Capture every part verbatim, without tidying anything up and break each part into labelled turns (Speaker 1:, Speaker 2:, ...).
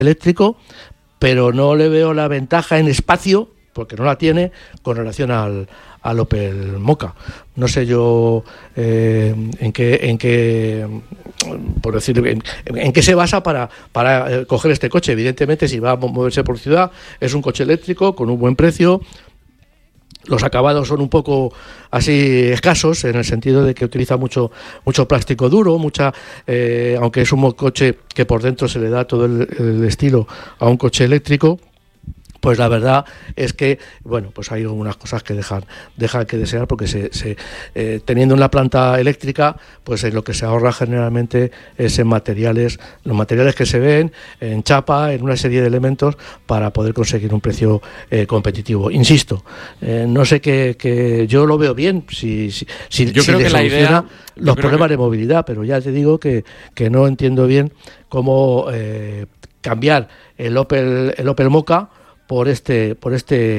Speaker 1: eléctrico, pero no le veo la ventaja en espacio, porque no la tiene, con relación al, al Opel Mokka. No sé yo eh, en qué, en qué, por decir, en, en qué se basa para, para eh, coger este coche. Evidentemente, si va a moverse por ciudad, es un coche eléctrico con un buen precio. Los acabados son un poco así escasos, en el sentido de que utiliza mucho mucho plástico duro, mucha eh, aunque es un coche que por dentro se le da todo el, el estilo a un coche eléctrico. Pues la verdad es que, bueno, pues hay algunas cosas que dejan, dejan que desear, porque se, se eh, teniendo una planta eléctrica, pues en lo que se ahorra generalmente es en materiales, los materiales que se ven, en chapa, en una serie de elementos, para poder conseguir un precio eh, competitivo. Insisto, eh, no sé qué, que yo lo veo bien, si, si, si,
Speaker 2: yo
Speaker 1: si
Speaker 2: creo
Speaker 1: le
Speaker 2: que la idea,
Speaker 1: los problemas
Speaker 2: que...
Speaker 1: de movilidad, pero ya te digo que, que no entiendo bien cómo eh, cambiar el Opel, el Opel Mokka por este por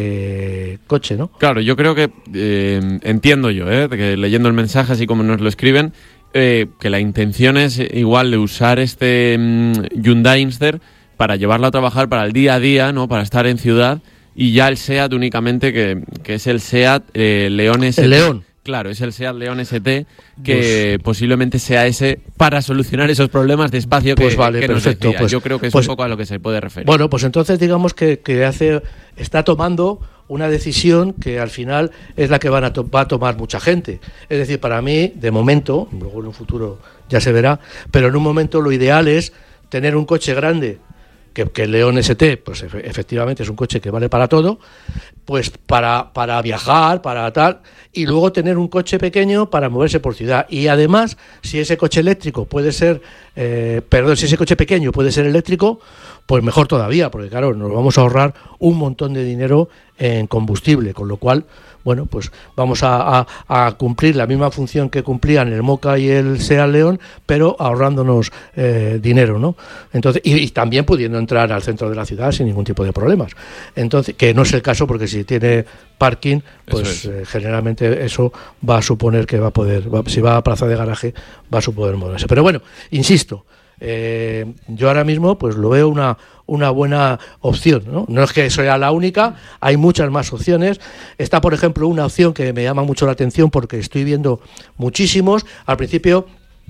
Speaker 1: este coche, ¿no?
Speaker 2: Claro, yo creo que eh, entiendo yo, ¿eh? que leyendo el mensaje así como nos lo escriben, eh, que la intención es igual de usar este um, Hyundai Inster para llevarlo a trabajar para el día a día, ¿no? Para estar en ciudad, y ya el SEAT únicamente, que, que es el SEAT eh, León S T.
Speaker 1: El León.
Speaker 2: Claro, es el SEAT León S T, que pues, posiblemente sea ese para solucionar esos problemas de espacio que,
Speaker 1: pues vale,
Speaker 2: que nos
Speaker 1: perfecto,
Speaker 2: decía.
Speaker 1: pues,
Speaker 2: yo creo que es
Speaker 1: pues,
Speaker 2: un poco a lo que se puede referir.
Speaker 1: Bueno, pues entonces digamos que, que hace está tomando una decisión que al final es la que van a to- va a tomar mucha gente. Es decir, para mí, de momento, luego en un futuro ya se verá, pero en un momento lo ideal es tener un coche grande, que, que el León S T, pues efe, efectivamente es un coche que vale para todo, pues para, para viajar, para tal, y luego tener un coche pequeño para moverse por ciudad. Y además, si ese coche eléctrico puede ser, eh, perdón, si ese coche pequeño puede ser eléctrico, pues mejor todavía, porque claro, nos vamos a ahorrar un montón de dinero en combustible, con lo cual, bueno, pues vamos a, a, a cumplir la misma función que cumplían el Mokka y el SEAT León, pero ahorrándonos eh, dinero, ¿no? Entonces, y, y también pudiendo entrar al centro de la ciudad sin ningún tipo de problemas. Entonces, que no es el caso, porque si tiene parking, pues eso es. eh, generalmente eso va a suponer que va a poder, va, si va a plaza de garaje, va a suponer moverse. Pero bueno, insisto, Eh, yo ahora mismo pues lo veo una, una buena opción, ¿no? No es que sea la única, hay muchas más opciones. Está, por ejemplo, una opción que me llama mucho la atención, porque estoy viendo muchísimos. Al principio,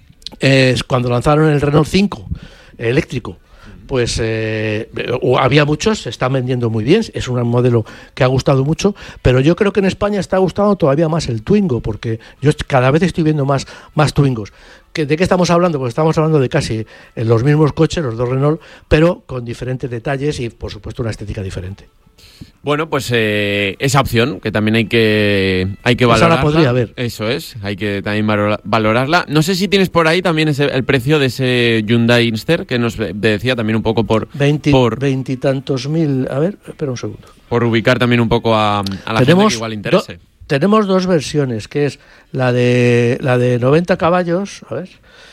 Speaker 1: eh, cuando lanzaron el Renault cinco eléctrico, pues eh, había muchos, se están vendiendo muy bien, es un modelo que ha gustado mucho, pero yo creo que en España está gustando todavía más el Twingo, porque yo cada vez estoy viendo más, más Twingos. ¿De qué estamos hablando? Pues estamos hablando de casi los mismos coches, los dos Renault, pero con diferentes detalles y, por supuesto, una estética diferente.
Speaker 2: Bueno, pues eh, esa opción, que también hay que hay que valorarla.
Speaker 1: Esa la podría haber.
Speaker 2: Eso es, hay que también valorarla. No sé si tienes por ahí también ese, el precio de ese Hyundai Inster, que nos decía también un poco por...
Speaker 1: Veintitantos mil... A ver, espera un segundo.
Speaker 2: Por ubicar también un poco a, a la
Speaker 1: Tenemos
Speaker 2: gente que igual interese.
Speaker 1: Do, tenemos dos versiones, que es la de la de noventa caballos, a ver,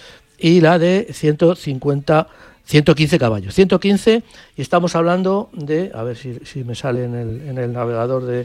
Speaker 1: y la de ciento cincuenta... ciento quince caballos, ciento quince, y estamos hablando de, a ver si, si me sale en el, en el navegador, de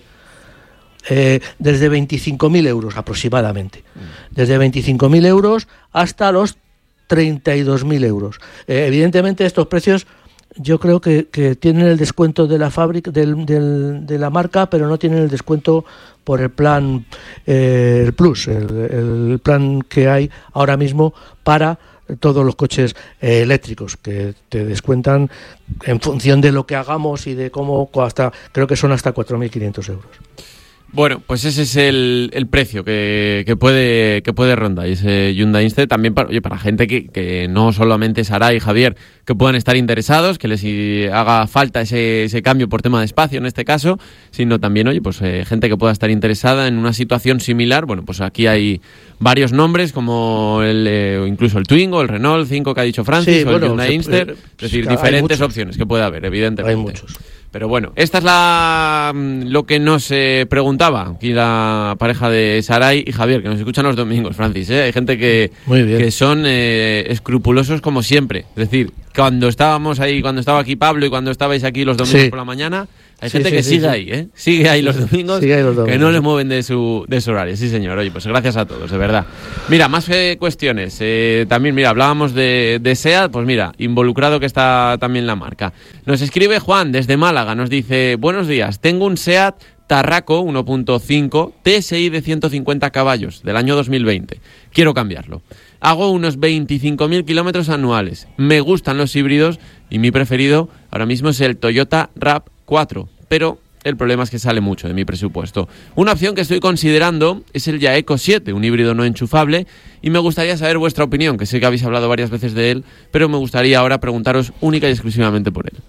Speaker 1: eh, desde veinticinco mil euros aproximadamente, desde veinticinco mil euros hasta los treinta y dos mil euros. Eh, evidentemente estos precios yo creo que, que tienen el descuento de la fábrica, del, del, de la marca, pero no tienen el descuento por el plan eh, el Plus, el, el plan que hay ahora mismo para todos los coches eh, eléctricos, que te descuentan en función de lo que hagamos y de cómo, hasta creo que son hasta cuatro mil quinientos euros.
Speaker 2: Bueno, pues ese es el, el precio que, que puede que puede rondar ese Hyundai Inster, también para, oye, para gente que, que no solamente Saray y Javier, que puedan estar interesados, que les haga falta ese, ese cambio por tema de espacio en este caso, sino también, oye, pues eh, gente que pueda estar interesada en una situación similar. Bueno, pues aquí hay varios nombres, como el eh, incluso el Twingo, el Renault cinco que ha dicho Francis, sí, o bueno, el Hyundai Inster, eh, es decir, diferentes opciones que puede haber, evidentemente.
Speaker 1: Hay muchos.
Speaker 2: Pero bueno, esta es la lo que nos eh, preguntaba aquí la pareja de Saray y Javier, que nos escuchan los domingos, Francis, ¿eh? Hay gente que, que son eh, escrupulosos como siempre. Es decir, cuando estábamos ahí, cuando estaba aquí Pablo y cuando estabais aquí los domingos
Speaker 1: sí.
Speaker 2: por la mañana. Hay
Speaker 1: sí,
Speaker 2: gente
Speaker 1: sí,
Speaker 2: que
Speaker 1: sí,
Speaker 2: sigue
Speaker 1: sí.
Speaker 2: ahí, ¿eh? Sigue ahí los domingos,
Speaker 1: sigue ahí los domingos,
Speaker 2: que no
Speaker 1: sí.
Speaker 2: les mueven de su, de su horario. Sí, señor. Oye, pues gracias a todos, de verdad. Mira, más eh, cuestiones. Eh, también, mira, hablábamos de, de SEAT, pues mira, involucrado que está también la marca. Nos escribe Juan desde Málaga, nos dice, buenos días, tengo un SEAT Tarraco uno punto cinco T S I de ciento cincuenta caballos del año dos mil veinte. Quiero cambiarlo. Hago unos veinticinco mil kilómetros anuales. Me gustan los híbridos y mi preferido ahora mismo es el Toyota RAV cuatro, pero el problema es que sale mucho de mi presupuesto. Una opción que estoy considerando es el Yaeco siete, un híbrido no enchufable, y me gustaría saber vuestra opinión, que sé que habéis hablado varias veces de él, pero me gustaría ahora preguntaros única y exclusivamente por él.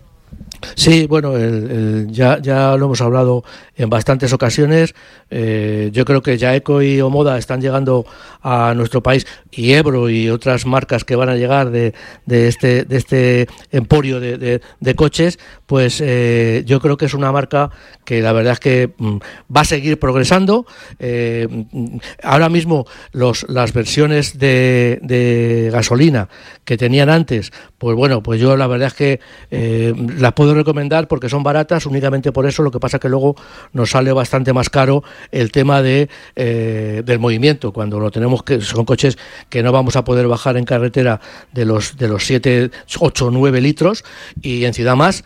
Speaker 1: Sí, bueno, el, el, ya, ya lo hemos hablado en bastantes ocasiones. Eh, yo creo que Yaeco y Omoda están llegando a nuestro país, y Ebro y otras marcas que van a llegar de, de este de este emporio de, de, de coches, pues eh, yo creo que es una marca que la verdad es que mm, va a seguir progresando. Eh, ahora mismo los las versiones de, de gasolina que tenían antes, pues bueno, pues yo la verdad es que eh, las puedo recomendar porque son baratas, únicamente por eso. Lo que pasa que luego nos sale bastante más caro el tema de eh, del movimiento, cuando lo tenemos, que son coches que no vamos a poder bajar en carretera de los de los siete, ocho, nueve litros, y en ciudad más,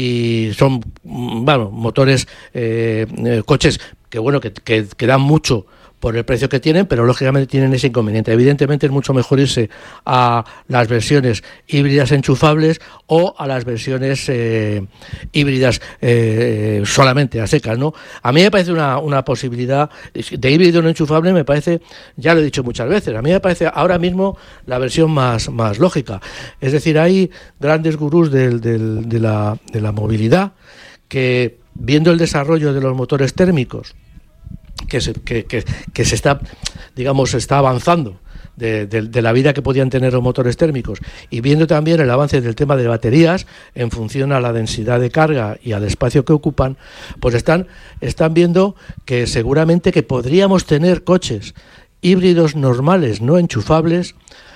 Speaker 1: y son, bueno, motores, eh, eh, coches que bueno que, que, que dan mucho por el precio que tienen, pero lógicamente tienen ese inconveniente. Evidentemente es mucho mejor irse a las versiones híbridas enchufables o a las versiones eh, híbridas eh, solamente a secas, ¿no? A mí me parece una, una posibilidad de híbrido no enchufable, me parece, ya lo he dicho muchas veces, a mí me parece ahora mismo la versión más, más lógica. Es decir, hay grandes gurús del, del, de, la, de la movilidad que, viendo el desarrollo de los motores térmicos, que se, que, que, que se está, digamos, está avanzando de, de, de la vida que podían tener los motores térmicos, y viendo también el avance del tema de baterías en función a la densidad de carga y al espacio que ocupan, pues están, están viendo que seguramente que podríamos tener coches híbridos normales, no enchufables,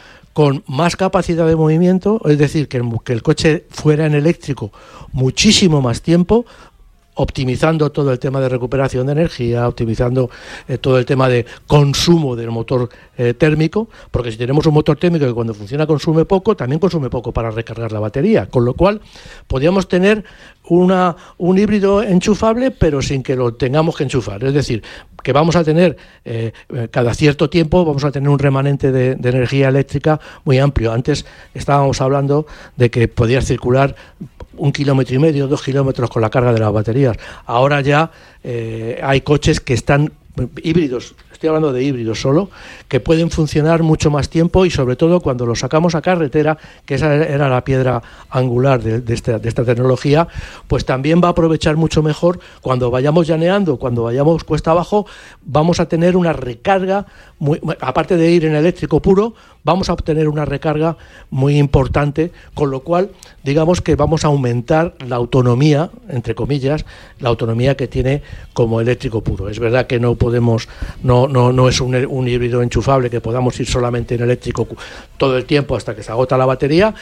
Speaker 1: con más capacidad de movimiento, es decir, que el, que el coche fuera en eléctrico muchísimo más tiempo, optimizando todo el tema de recuperación de energía, optimizando eh, todo el tema de consumo del motor eh, térmico, porque si tenemos un motor térmico que cuando funciona consume poco, también consume poco para recargar la batería, con lo cual podríamos tener una un híbrido enchufable, pero sin que lo tengamos que enchufar, es decir, que vamos a tener eh, cada cierto tiempo vamos a tener un remanente de, de energía eléctrica muy amplio. Antes estábamos hablando de que podías circular un kilómetro y medio, dos kilómetros con la carga de las baterías. Ahora ya eh, hay coches que están híbridos, estoy hablando de híbridos solo, que pueden funcionar mucho más tiempo, y sobre todo cuando los sacamos a carretera, que esa era la piedra angular de, de, esta, de esta tecnología, pues también va a aprovechar mucho mejor cuando vayamos llaneando, cuando vayamos cuesta abajo, vamos a tener una recarga, muy, aparte de ir en eléctrico puro, vamos a obtener una recarga muy importante, con lo cual digamos que vamos a aumentar la autonomía, entre comillas, la autonomía que tiene como eléctrico puro. Es verdad que no podemos, no, no, no es un, un híbrido enchufable que podamos ir solamente en eléctrico todo el tiempo hasta que se agota la batería,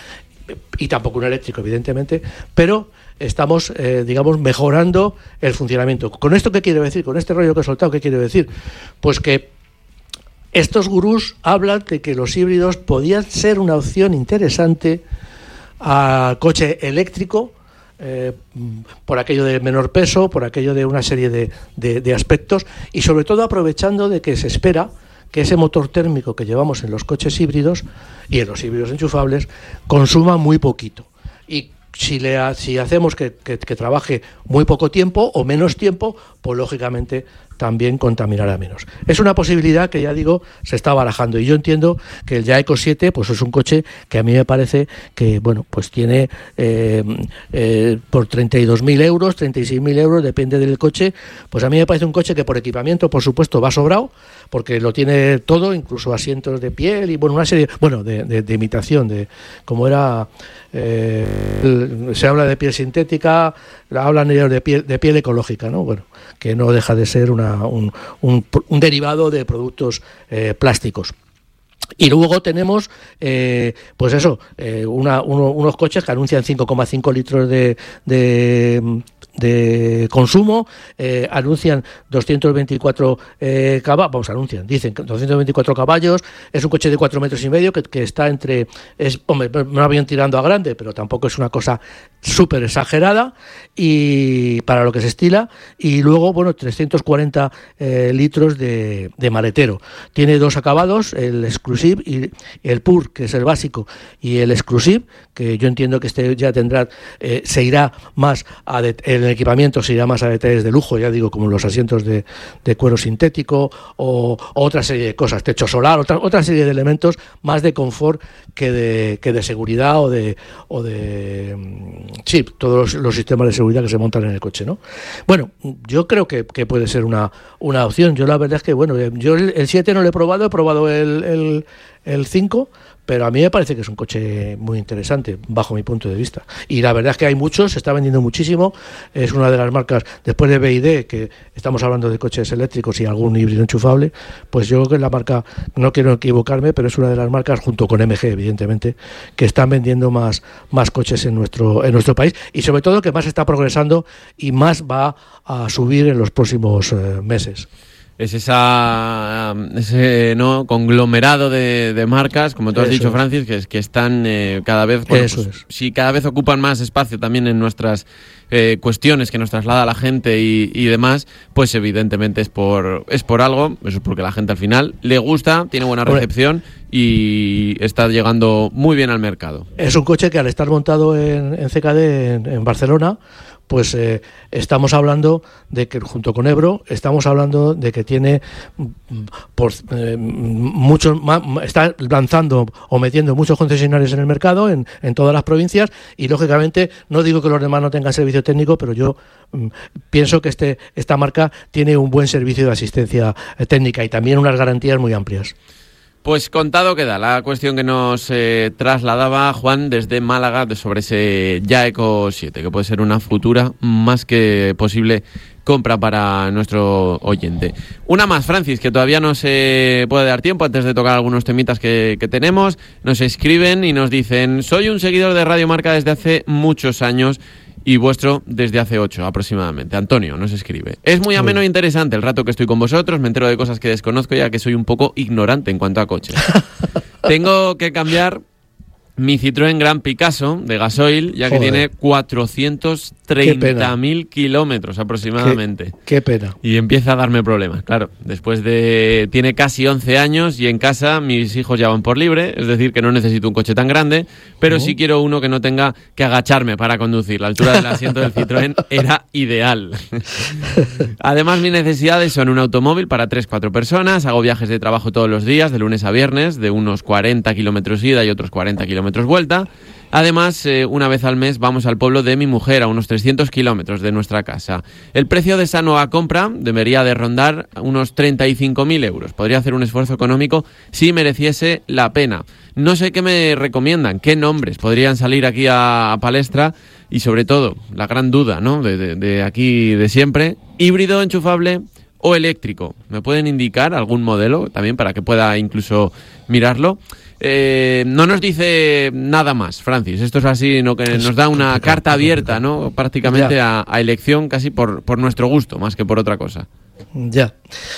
Speaker 1: y tampoco un eléctrico, evidentemente, pero estamos, eh, digamos, mejorando el funcionamiento. ¿Con esto qué quiero decir? Con este rollo que he soltado, ¿qué quiero decir? Pues que estos gurús hablan de que los híbridos podían ser una opción interesante al coche eléctrico, eh, por aquello de menor peso, por aquello de una serie de, de, de aspectos, y sobre todo aprovechando de que se espera que ese motor térmico que llevamos en los coches híbridos y en los híbridos enchufables consuma muy poquito. Y si le si hacemos que, que, que trabaje muy poco tiempo o menos tiempo, pues lógicamente también contaminará menos. Es una posibilidad que, ya digo, se está barajando, y yo entiendo que el Yaeco siete pues es un coche que a mí me parece que, bueno, pues tiene eh, eh, por treinta y dos mil euros, treinta y seis mil euros, depende del coche, pues a mí me parece un coche que por equipamiento, por supuesto, va sobrado, porque lo tiene todo, incluso asientos de piel y, bueno, una serie, bueno, de, de, de imitación, de como era, eh, el, se habla de piel sintética, hablan ellos de piel, de piel ecológica, ¿no? Bueno, que no deja de ser una Un, un, un derivado de productos eh, plásticos. Y luego tenemos, eh, pues eso, eh, una, uno, unos coches que anuncian cinco coma cinco litros de, de, de consumo, eh, anuncian doscientos veinticuatro eh, caballos, vamos, anuncian, dicen doscientos veinticuatro caballos, es un coche de cuatro metros y medio que, que está entre, es, hombre, no bien tirando a grande, pero tampoco es una cosa súper exagerada y para lo que se estila, y luego, bueno, trescientos cuarenta eh, litros de, de maletero. Tiene dos acabados, el Exclusive y el Pure, que es el básico, y el Exclusive, que yo entiendo que este ya tendrá, eh, se irá más a de, el equipamiento se irá más a detalles de lujo, ya digo, como los asientos de, de cuero sintético o, o otra serie de cosas, techo solar, otra, otra serie de elementos más de confort que de, que de seguridad o de, o de sí, todos los, los sistemas de seguridad que se montan en el coche, ¿no? Bueno, yo creo que, que puede ser una, una opción. Yo la verdad es que, bueno, yo el, el siete no lo he probado, he probado el, el, el cinco, pero a mí me parece que es un coche muy interesante, bajo mi punto de vista. Y la verdad es que hay muchos, se está vendiendo muchísimo, es una de las marcas, después de B Y D, que estamos hablando de coches eléctricos y algún híbrido enchufable, pues yo creo que es la marca, no quiero equivocarme, pero es una de las marcas, junto con M G, evidentemente, que están vendiendo más, más coches en nuestro, en nuestro país, y sobre todo que más está progresando y más va a subir en los próximos eh, meses.
Speaker 2: Es esa ese no conglomerado de, de marcas, como tú has Eso dicho, es. Francis, que, es, que están eh, cada vez, bueno, pues, es. si cada vez ocupan más espacio también en nuestras eh, cuestiones que nos traslada la gente y, y demás, pues evidentemente es por es por algo, eso es porque la gente al final le gusta, tiene buena recepción y está llegando muy bien al mercado. Es un coche que al estar montado en, en C K D en, en Barcelona, pues eh, estamos hablando de que junto con Ebro estamos hablando de que tiene por eh, muchos más, está lanzando o metiendo muchos concesionarios en el mercado en, en todas las provincias, y lógicamente no digo que los demás no tengan servicio técnico, pero yo mm, pienso que este esta marca tiene un buen servicio de asistencia técnica y también unas garantías muy amplias. Pues contado queda la cuestión que nos eh, trasladaba Juan desde Málaga sobre ese Jaeco siete, que puede ser una futura más que posible compra para nuestro oyente. Una más, Francis, que todavía no se puede dar tiempo antes de tocar algunos temitas que, que tenemos. Nos escriben y nos dicen: soy un seguidor de Radio Marca desde hace muchos años y vuestro desde hace ocho aproximadamente. Antonio nos escribe: es muy ameno e interesante el rato que estoy con vosotros, me entero de cosas que desconozco ya que soy un poco ignorante en cuanto a coches. Tengo que cambiar mi Citroën Gran Picasso de gasoil, ya que Joder. tiene cuatrocientos treinta mil kilómetros aproximadamente. Qué, qué pena. Y empieza a darme problemas, claro. Después de... Tiene casi once años y en casa mis hijos ya van por libre, es decir, que no necesito un coche tan grande, pero ¿No? sí quiero uno que no tenga que agacharme para conducir. La altura del asiento del Citroën era ideal. Además, mis necesidades son un automóvil para tres cuatro personas, hago viajes de trabajo todos los días, de lunes a viernes, de unos cuarenta kilómetros ida y otros cuarenta kilómetros vuelta. Además, eh, una vez al mes vamos al pueblo de mi mujer, a unos trescientos kilómetros de nuestra casa. El precio de esa nueva compra debería de rondar unos treinta y cinco mil euros. Podría hacer un esfuerzo económico si mereciese la pena. No sé qué me recomiendan, qué nombres podrían salir aquí a, a palestra, y sobre todo, la gran duda, ¿no?, de, de, de aquí de siempre: híbrido enchufable o eléctrico. ¿Me pueden indicar algún modelo también para que pueda incluso mirarlo? Eh, no nos dice nada más, Francis. Esto es así, ¿no?, que nos da una carta abierta, ¿no?, prácticamente a, a elección, casi por, por nuestro gusto, más que por otra cosa. Ya.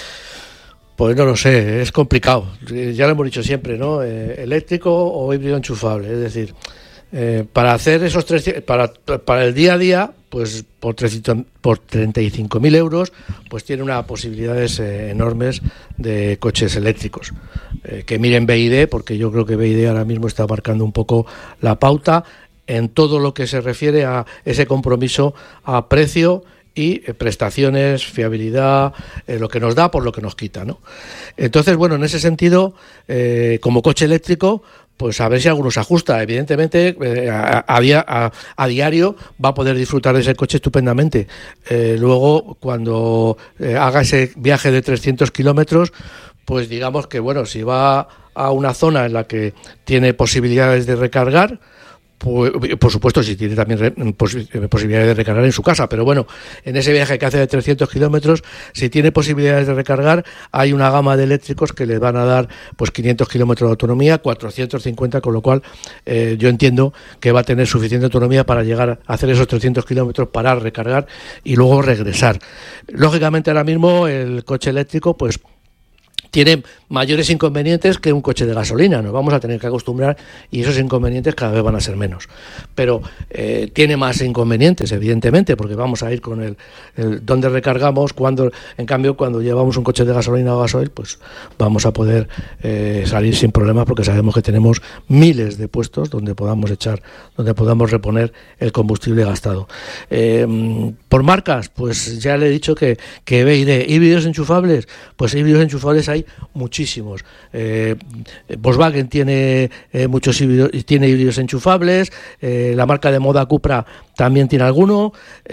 Speaker 2: Pues no lo sé, es complicado. Ya lo hemos dicho siempre, ¿no? Eh, eléctrico o híbrido enchufable. Es decir, eh, para hacer esos tres, para, para el día a día, pues por, por treinta y cinco mil euros, pues tiene unas posibilidades eh, enormes de coches eléctricos. Eh, que miren B Y D, porque yo creo que B Y D ahora mismo está marcando un poco la pauta en todo lo que se refiere a ese compromiso a precio y eh, prestaciones, fiabilidad, eh, lo que nos da por lo que nos quita, ¿no? Entonces, bueno, en ese sentido, eh, como coche eléctrico, pues a ver si alguno se ajusta. Evidentemente, eh, a, a, a, a diario va a poder disfrutar de ese coche estupendamente. Eh, luego, cuando eh, haga ese viaje de trescientos kilómetros, pues digamos que, bueno, si va a una zona en la que tiene posibilidades de recargar,
Speaker 1: Pues, por supuesto, si tiene también re, pos, posibilidades de recargar en su casa, pero bueno, en ese viaje que hace de trescientos kilómetros, si tiene posibilidades de recargar, hay una gama de eléctricos que le van a dar pues quinientos kilómetros de autonomía, cuatrocientos cincuenta, con lo cual eh, yo entiendo que va a tener suficiente autonomía para llegar a hacer esos trescientos kilómetros, parar, recargar y luego regresar. Lógicamente, ahora mismo el coche eléctrico pues tiene mayores inconvenientes que un coche de gasolina, nos vamos a tener que acostumbrar y esos inconvenientes cada vez van a ser menos. Pero eh, tiene más inconvenientes, evidentemente, porque vamos a ir con el, el dónde recargamos, cuando, en cambio, cuando llevamos un coche de gasolina o gasoil, pues vamos a poder eh, salir sin problemas porque sabemos que tenemos miles de puestos donde podamos echar, donde podamos reponer el combustible gastado. Eh, por marcas, pues ya le he dicho que, que B y D, híbridos enchufables, pues híbridos enchufables hay muchísimos. Eh, Volkswagen tiene eh, muchos híbridos, tiene híbridos enchufables, eh, la marca de moda Cupra también tiene alguno.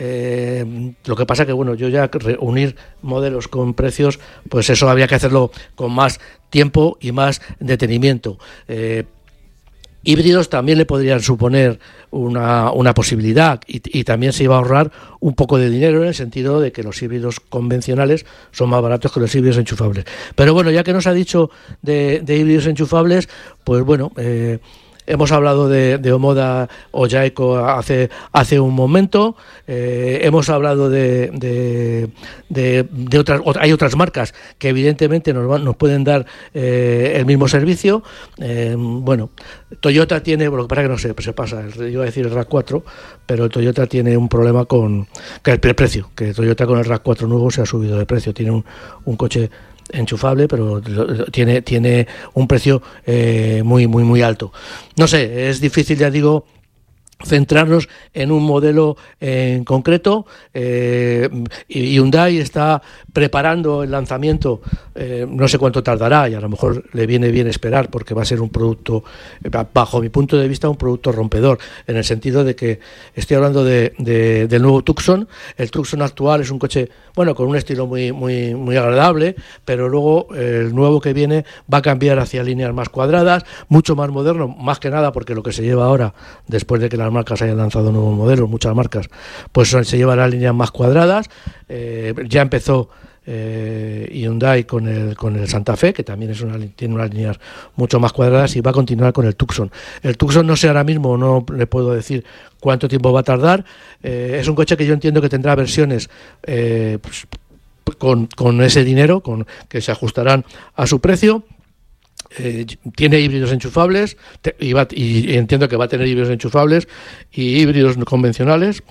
Speaker 1: Eh, lo que pasa que bueno, yo ya reunir modelos con precios, pues eso había que hacerlo con más tiempo y más detenimiento. Eh, Híbridos también le podrían suponer una, una posibilidad y, y también se iba a ahorrar un poco de dinero en el sentido de que los híbridos convencionales son más baratos que los híbridos enchufables. Pero bueno, ya que nos ha dicho de, de híbridos enchufables, pues bueno, eh, hemos hablado de, de Omoda o Jayco hace, hace un momento, eh, hemos hablado de, de, de, de otras, hay otras marcas que evidentemente nos, van, nos pueden dar eh, el mismo servicio. Eh, bueno, Toyota tiene, lo que pasa es que no sé, se pasa, yo iba a decir el RAV cuatro, pero Toyota tiene un problema con que el precio, que Toyota con el RAV cuatro nuevo se ha subido de precio, tiene un, un coche enchufable, pero tiene tiene un precio eh, muy muy muy alto. No sé, es difícil, ya digo, centrarnos en un modelo en concreto. eh, y Hyundai está preparando el lanzamiento, eh, no sé cuánto tardará y a lo mejor le viene bien esperar porque va a ser un producto, bajo mi punto de vista, un producto rompedor, en el sentido de que estoy hablando de, de, del nuevo Tucson. El Tucson actual es un coche, bueno, con un estilo muy muy muy agradable, pero luego eh, el nuevo que viene va a cambiar hacia líneas más cuadradas, mucho más moderno, más que nada porque lo que se lleva ahora, después de que las marcas hayan lanzado nuevos modelos, muchas marcas, pues se llevan las líneas más cuadradas. Eh, ya empezó eh, Hyundai con el con el Santa Fe, que también es una, tiene unas líneas mucho más cuadradas, y va a continuar con el Tucson. El Tucson no sé ahora mismo, no le puedo decir cuánto tiempo va a tardar. Eh, es un coche que yo entiendo que tendrá versiones eh, pues, con, con ese dinero, con que se ajustarán a su precio. Eh, tiene híbridos enchufables te, y, va, y entiendo que va a tener híbridos enchufables y híbridos no convencionales.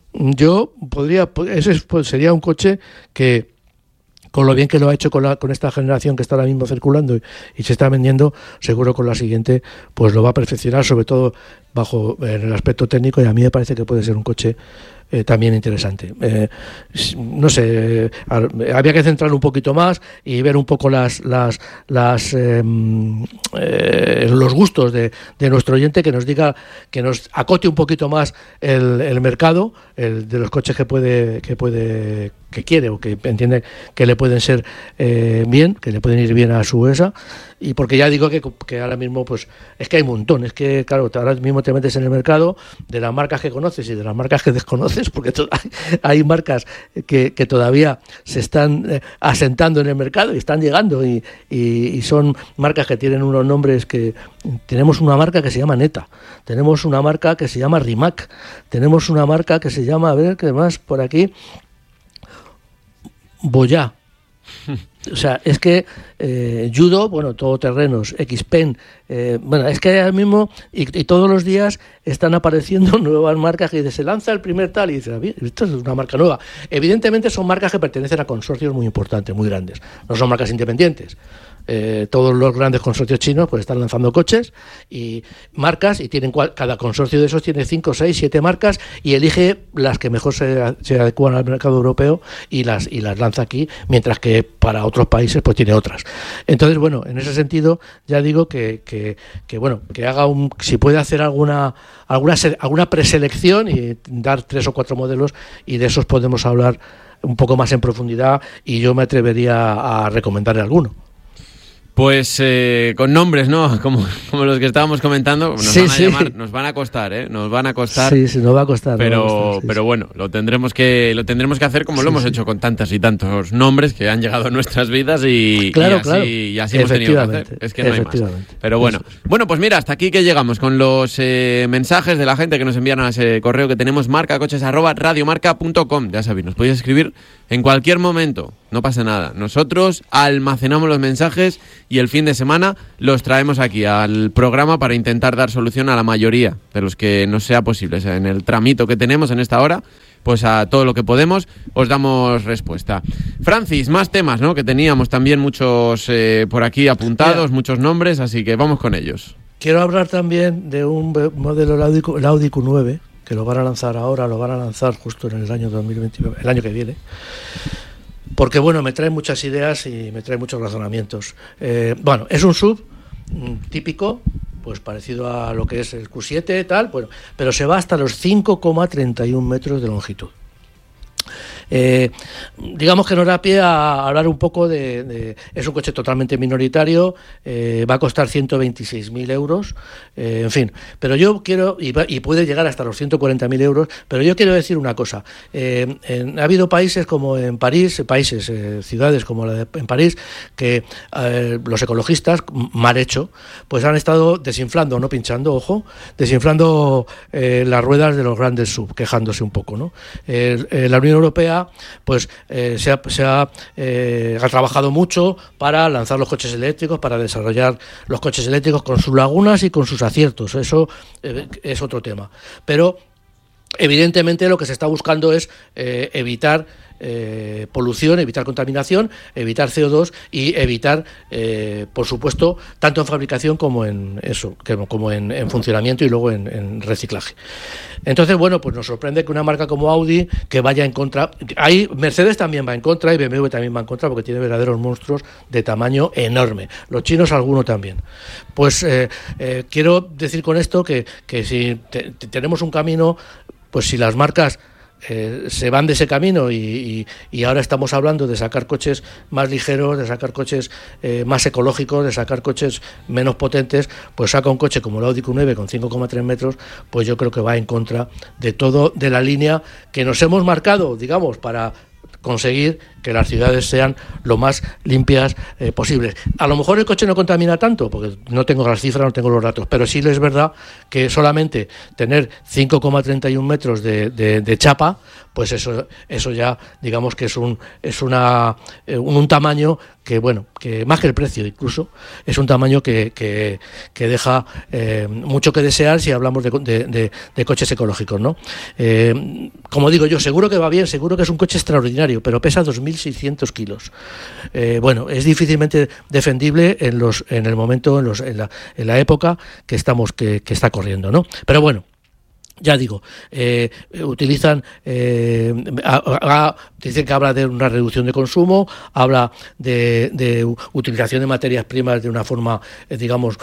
Speaker 1: Yo podría, ese pues, sería un coche que, con lo bien que lo ha hecho con, la, con esta generación que está ahora mismo circulando y, y se está vendiendo, seguro con la siguiente pues lo va a perfeccionar, sobre todo bajo en el aspecto técnico, y a mí me parece que puede ser un coche Eh, también interesante. Eh, no sé, eh, había que centrar un poquito más y ver un poco las las las eh, eh, los gustos de, de nuestro oyente, que nos diga, que nos acote un poquito más el, el mercado, el de los coches que puede que puede que quiere o que entiende que le pueden ser eh, bien, que le pueden ir bien a su E S A. Y porque ya digo que, que ahora mismo pues es que hay un montón, es que claro, ahora mismo te metes en el mercado de las marcas que conoces y de las marcas que desconoces, porque to- hay, hay marcas que, que todavía se están eh, asentando en el mercado y están llegando, y, y, y son marcas que tienen unos nombres que... Tenemos una marca que se llama Neta, tenemos una marca que se llama Rimac, tenemos una marca que se llama, a ver, ¿qué más por aquí? Boyá. O sea, es que eh, Judo, bueno, todoterrenos, X-Pen, eh, bueno, es que ahora mismo y, y todos los días están apareciendo nuevas marcas que se lanza el primer tal y dices, esto es una marca nueva. Evidentemente son marcas que pertenecen a consorcios muy importantes, muy grandes, no son marcas independientes. Eh, todos los grandes consorcios chinos pues están lanzando coches y marcas, y tienen cual, cada consorcio de esos tiene cinco, seis, siete marcas y elige las que mejor se, se adecuan al mercado europeo y las y las lanza aquí, mientras que para otros países pues tiene otras. Entonces, bueno, en ese sentido ya digo que, que, que bueno, que haga un, si puede hacer alguna alguna alguna preselección y dar tres o cuatro modelos, y de esos podemos hablar un poco más en profundidad, y yo me atrevería a recomendarle alguno.
Speaker 2: Pues eh, con nombres, ¿no? Como, como los que estábamos comentando, nos
Speaker 1: sí,
Speaker 2: van a
Speaker 1: sí.
Speaker 2: llamar, nos van a costar, ¿eh? Nos van a costar.
Speaker 1: Sí, sí, nos va a costar.
Speaker 2: Pero,
Speaker 1: va a costar, sí,
Speaker 2: pero
Speaker 1: sí.
Speaker 2: bueno, lo tendremos que, lo tendremos que hacer como
Speaker 1: Sí,
Speaker 2: lo hemos
Speaker 1: sí.
Speaker 2: hecho con tantas y tantos nombres que han llegado a nuestras vidas y,
Speaker 1: Claro,
Speaker 2: y así,
Speaker 1: claro.
Speaker 2: y así hemos tenido que hacer. Es que no hay más. Pero bueno, bueno, pues mira, hasta aquí que llegamos con los eh, mensajes de la gente que nos envían a ese correo que tenemos, marcacoches arroba radiomarca punto com. Ya sabéis, nos podéis escribir en cualquier momento, no pasa nada. Nosotros almacenamos los mensajes y el fin de semana los traemos aquí al programa para intentar dar solución a la mayoría de los que nos sea posible. O sea, en el tramito que tenemos en esta hora, pues a todo lo que podemos os damos respuesta. Francis, más temas, ¿no? Que teníamos también muchos eh, por aquí apuntados, Mira, muchos nombres, así que vamos con ellos.
Speaker 1: Quiero hablar también de un modelo, el Audi, el Audi Q nueve, que lo van a lanzar ahora, lo van a lanzar justo en el año dos mil veintinueve, el año que viene. Porque, bueno, me trae muchas ideas y me trae muchos razonamientos. Eh, bueno, es un sub típico, pues parecido a lo que es el Q siete, tal, bueno, pero se va hasta los cinco coma treinta y uno metros de longitud. Eh, digamos que nos da pie a hablar un poco de, de es un coche totalmente minoritario, eh, va a costar ciento veintiséis mil euros, eh, en fin, pero yo quiero, y, va, y puede llegar hasta los ciento cuarenta mil euros, pero yo quiero decir una cosa, eh, en, ha habido países como en París, países, eh, ciudades como la de en París, que eh, los ecologistas, mal hecho, pues han estado desinflando, no pinchando, ojo, desinflando eh, las ruedas de los grandes sub, quejándose un poco, ¿no? Eh, eh, la Unión Europea pues eh, se, ha, se ha, eh, ha trabajado mucho para lanzar los coches eléctricos, para desarrollar los coches eléctricos con sus lagunas y con sus aciertos. Eso eh, es otro tema. Pero evidentemente lo que se está buscando es eh, evitar eh, polución, evitar contaminación, evitar C O dos y evitar, eh, por supuesto, tanto en fabricación como en eso, como en, en funcionamiento y luego en, en reciclaje. Entonces, bueno, pues nos sorprende que una marca como Audi, que vaya en contra, ahí Mercedes también va en contra y B M W también va en contra porque tiene verdaderos monstruos de tamaño enorme. Los chinos alguno también. Pues eh, eh, quiero decir con esto que, que si te, te tenemos un camino, pues si las marcas Eh, se van de ese camino y, y, y ahora estamos hablando de sacar coches más ligeros, de sacar coches eh, más ecológicos, de sacar coches menos potentes, pues saca un coche como el Audi Q nueve con cinco coma tres metros, pues yo creo que va en contra de todo, de la línea que nos hemos marcado, digamos, para conseguir que las ciudades sean lo más limpias eh, posibles. A lo mejor el coche no contamina tanto, porque no tengo las cifras, no tengo los datos, pero sí es verdad que solamente tener cinco coma treinta y uno metros de, de, de chapa, pues eso eso ya digamos que es un es una eh, un, un tamaño que, bueno, que más que el precio incluso, es un tamaño que, que, que deja eh, mucho que desear si hablamos de, de, de, de coches ecológicos, ¿no? Eh, como digo yo, seguro que va bien, seguro que es un coche extraordinario, pero pesa dos mil seiscientos kilos. Eh, bueno, es difícilmente defendible en los en el momento, en, los, en, la, en la época que estamos que, que está corriendo, ¿no? Pero bueno, ya digo, eh, utilizan, eh, a, a, dicen que habla de una reducción de consumo, habla de, de utilización de materias primas de una forma, eh, digamos,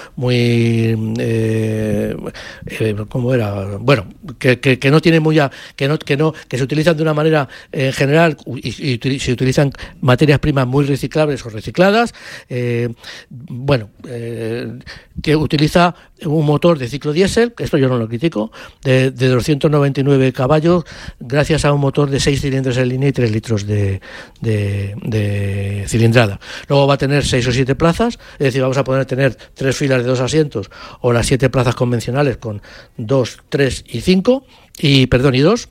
Speaker 1: muy, eh, eh, ¿cómo era? Bueno, que, que, que no tiene muy, a, que no, que no, que se utilizan de una manera eh, en general y, y, y se utilizan materias primas muy reciclables o recicladas, eh, bueno, eh, que utiliza un motor de ciclo diésel, esto yo no lo critico, de de doscientos noventa y nueve caballos, gracias a un motor de seis cilindros en línea y tres litros de, de, de cilindrada. Luego va a tener seis o siete plazas, es decir, vamos a poder tener tres filas de dos asientos o las siete plazas convencionales con dos, tres y cinco, y perdón, y dos.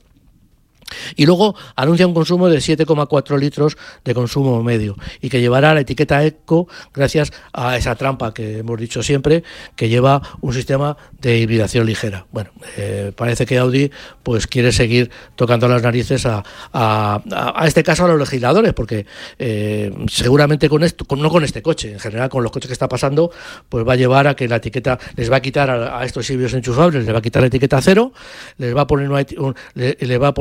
Speaker 1: Y luego anuncia un consumo de siete coma cuatro litros de consumo medio y que llevará la etiqueta Eco gracias a esa trampa que hemos dicho siempre, que lleva un sistema de hibridación ligera. Bueno, eh, parece que Audi pues quiere seguir tocando las narices a, a, a este caso a los legisladores, porque eh, seguramente con esto, con, no con este coche, en general con los coches que está pasando, pues va a llevar a que la etiqueta, les va a quitar a, a estos híbridos enchufables, les va a quitar la etiqueta cero, les va a poner una, un, le, le va a poner una etiqueta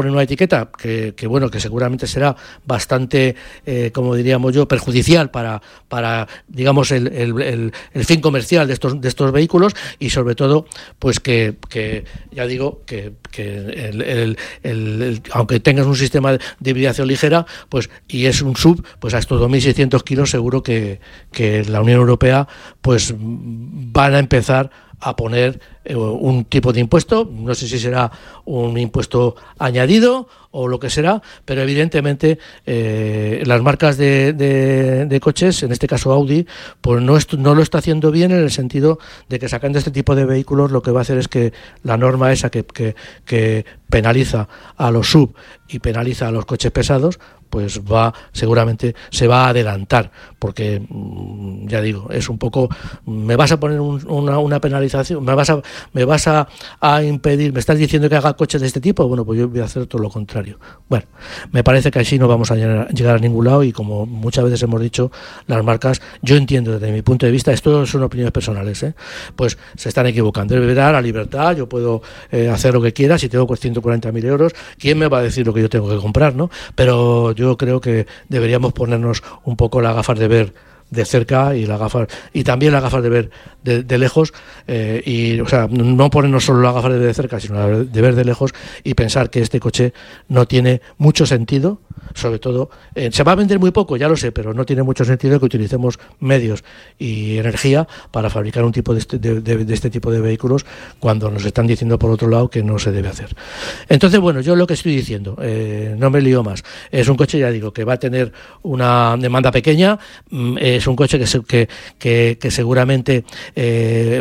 Speaker 1: etiqueta que, que bueno, que seguramente será bastante, eh, como diríamos yo, perjudicial para, para digamos, el, el, el, el fin comercial de estos, de estos vehículos, y sobre todo, pues que, que ya digo, que, que el, el, el, el, aunque tengas un sistema de hibridación ligera, pues y es un sub, pues a estos dos mil seiscientos kilos seguro que, que la Unión Europea pues van a empezar a poner eh, un tipo de impuesto, no sé si será un impuesto añadido o lo que será, pero evidentemente eh, las marcas de, de, de coches, en este caso Audi, pues no, est- no lo está haciendo bien, en el sentido de que sacando este tipo de vehículos lo que va a hacer es que la norma esa que, que, que penaliza a los sub y penaliza a los coches pesados, pues va, seguramente se va a adelantar, porque ya digo, es un poco, me vas a poner un, una, una penalización, me vas a me vas a, a impedir, me estás diciendo que haga coches de este tipo, bueno, pues yo voy a hacer todo lo contrario. Bueno, me parece que así no vamos a llegar, llegar a ningún lado, y como muchas veces hemos dicho, las marcas, yo entiendo desde mi punto de vista, esto son opiniones personales, ¿eh? Pues se están equivocando. Debe dar la libertad, yo puedo eh, hacer lo que quiera, si tengo ciento cuarenta mil euros, ¿quién me va a decir lo que yo tengo que comprar, no? Pero yo creo que deberíamos ponernos un poco las gafas de ver de cerca y las gafas y también las gafas de ver de, de lejos, eh, y o sea, no ponernos solo las gafas de ver de cerca, sino de ver de lejos, y pensar que este coche no tiene mucho sentido, sobre todo eh, se va a vender muy poco, ya lo sé, pero no tiene mucho sentido que utilicemos medios y energía para fabricar un tipo de este, de, de, de este tipo de vehículos, cuando nos están diciendo por otro lado que no se debe hacer. Entonces, bueno, yo lo que estoy diciendo, eh, no me lío más, es un coche, ya digo, que va a tener una demanda pequeña, eh, es un coche que, se, que, que, que seguramente eh,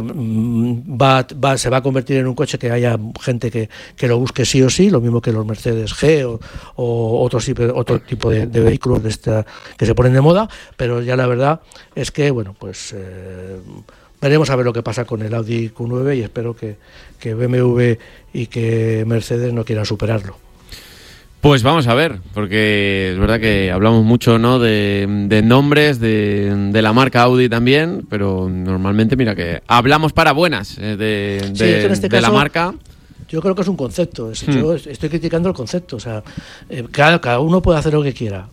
Speaker 1: va, va, se va a convertir en un coche que haya gente que, que lo busque sí o sí, lo mismo que los Mercedes G o, o otros, otro tipo de, de vehículos de esta, que se ponen de moda, pero ya la verdad es que, bueno, pues eh, veremos a ver lo que pasa con el Audi Q nueve, y espero que, que B M W y que Mercedes no quieran superarlo.
Speaker 2: Pues vamos a ver, porque es verdad que hablamos mucho, ¿no?, de, de nombres, de, de la marca Audi también, pero normalmente, mira, que hablamos para buenas eh, de, de,
Speaker 1: sí, en este
Speaker 2: de
Speaker 1: caso,
Speaker 2: la marca.
Speaker 1: Yo creo que es un concepto, es, hmm. yo estoy criticando el concepto, o sea, eh, cada, cada uno puede hacer lo que quiera,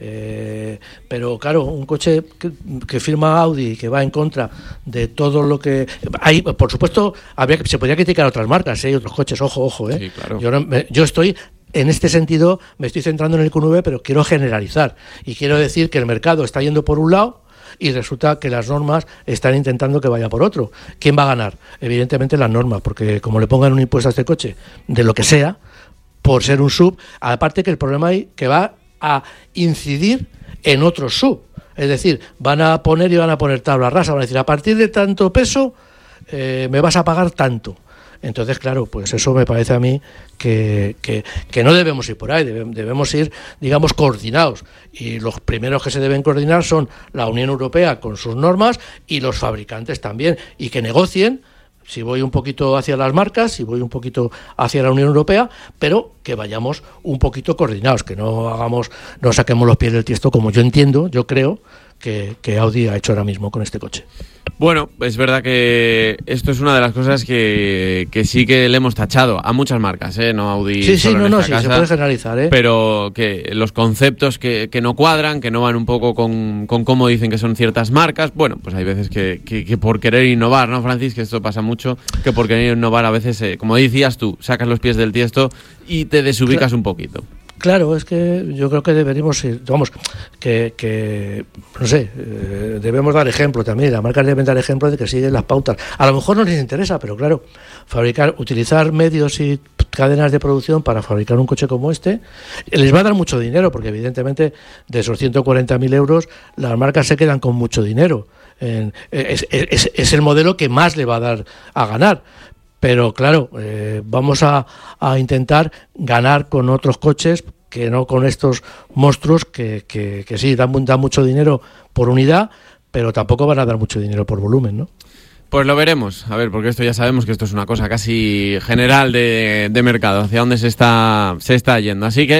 Speaker 1: eh, pero claro, un coche que, que firma Audi, que va en contra de todo lo que hay, por supuesto, habría, se podría criticar a otras marcas, ¿eh? Otros coches, ojo, ojo, ¿eh?
Speaker 2: Sí, claro.
Speaker 1: yo, no, yo estoy... En este sentido, me estoy centrando en el Q nueve, pero quiero generalizar. Y quiero decir que el mercado está yendo por un lado y resulta que las normas están intentando que vaya por otro. ¿Quién va a ganar? Evidentemente las normas, porque como le pongan un impuesto a este coche, de lo que sea, por ser un sub, aparte que el problema hay que va a incidir en otros sub. Es decir, van a poner y van a poner tabla rasa, van a decir, a partir de tanto peso, eh, me vas a pagar tanto. Entonces, claro, pues eso me parece a mí que, que, que no debemos ir por ahí, debemos, debemos ir, digamos, coordinados. Y los primeros que se deben coordinar son la Unión Europea con sus normas y los fabricantes también, y que negocien, si voy un poquito hacia las marcas, si voy un poquito hacia la Unión Europea, pero que vayamos un poquito coordinados, que no hagamos, no saquemos los pies del tiesto, como yo entiendo, yo creo que, que Audi ha hecho ahora mismo con este coche.
Speaker 2: Bueno, es verdad que esto es una de las cosas que, que sí que le hemos tachado a muchas marcas, ¿eh? No Audi.
Speaker 1: Sí, sí,
Speaker 2: solo
Speaker 1: no,
Speaker 2: en
Speaker 1: no,
Speaker 2: esta
Speaker 1: sí,
Speaker 2: casa,
Speaker 1: se puede generalizar, ¿eh?
Speaker 2: Pero que los conceptos que, que no cuadran, que no van un poco con, con cómo dicen que son ciertas marcas, bueno, pues hay veces que, que, que por querer innovar, ¿no, Francis? Que esto pasa mucho, que por querer innovar a veces, eh, como decías tú, sacas los pies del tiesto y te desubicas claro. un poquito.
Speaker 1: Claro, es que yo creo que deberíamos ir, vamos, que, que no sé, eh, debemos dar ejemplo también, las marcas deben dar ejemplo de que siguen las pautas. A lo mejor no les interesa, pero claro, fabricar, utilizar medios y cadenas de producción para fabricar un coche como este, les va a dar mucho dinero, porque evidentemente de esos ciento cuarenta mil euros, las marcas se quedan con mucho dinero. En, es, es, es el modelo que más le va a dar a ganar. Pero claro, eh, vamos a, a intentar ganar con otros coches, que no con estos monstruos que, que, que sí, dan, dan mucho dinero por unidad, pero tampoco van a dar mucho dinero por volumen, ¿no?
Speaker 2: Pues lo veremos, a ver, porque esto ya sabemos que esto es una cosa casi general de, de mercado, hacia dónde se está, se está yendo. Así que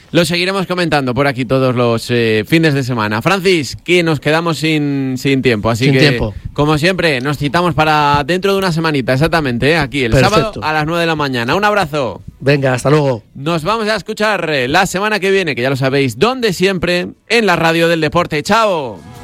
Speaker 2: Lo seguiremos comentando por aquí todos los eh, fines de semana. Francis, que nos quedamos sin, sin tiempo, así
Speaker 1: sin
Speaker 2: que,
Speaker 1: tiempo.
Speaker 2: como siempre, nos citamos para dentro de una semanita, exactamente, ¿eh? Aquí el
Speaker 1: Perfecto.
Speaker 2: sábado a las nueve de la mañana. Un abrazo.
Speaker 1: Venga, hasta luego.
Speaker 2: Nos vamos a escuchar la semana que viene, que ya lo sabéis, donde siempre, en la radio del deporte. ¡Chao!